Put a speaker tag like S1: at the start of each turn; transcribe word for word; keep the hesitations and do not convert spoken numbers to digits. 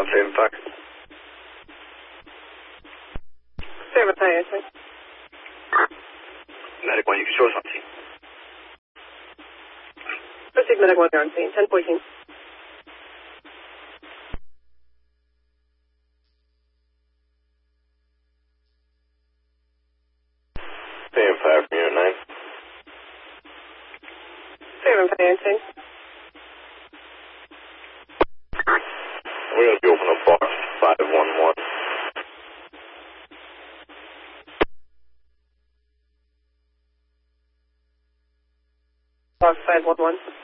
S1: one seven five.
S2: seven five eight six.
S1: Medic one, you can show us on scene.
S2: Proceed medic one, you're on scene. ten fourteen.
S1: seven five from unit nine.
S2: seven five eight six.
S1: We're going to be open up box five one one.
S2: Box five one one.